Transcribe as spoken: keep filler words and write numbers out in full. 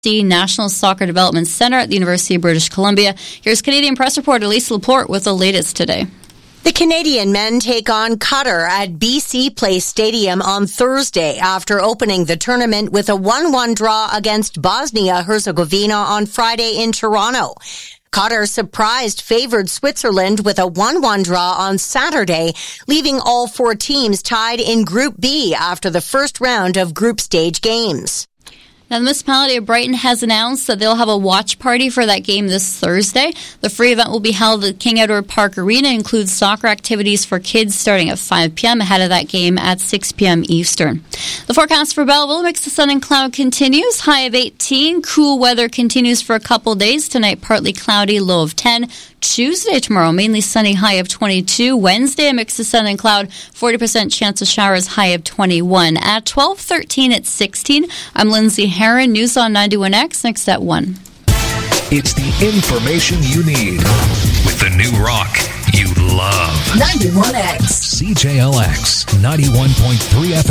National Soccer Development Center at the University of British Columbia. Here's Canadian Press reporter Lisa Laporte with the latest today. The Canadian men take on Qatar at B C Place Stadium on Thursday after opening the tournament with a one one draw against Bosnia-Herzegovina on Friday in Toronto. Qatar surprised favored Switzerland with a one one draw on Saturday, leaving all four teams tied in Group B after the first round of group stage games. Now, the municipality of Brighton has announced that they'll have a watch party for that game this Thursday. The free event will be held at King Edward Park Arena and includes soccer activities for kids starting at five p.m. ahead of that game at six p.m. Eastern. The forecast for Belleville, mix of sun and cloud continues. High of eighteen. Cool weather continues for a couple days. Tonight, partly cloudy, low of ten. Tuesday, tomorrow, mainly sunny, high of twenty-two. Wednesday, a mix of sun and cloud, forty percent chance of showers, high of twenty-one. At twelve thirteen at sixteen, I'm Lindsay Heron, News on ninety-one X, next at one. It's the information you need with the new rock you love. ninety-one X. C J L X, ninety-one point three F M.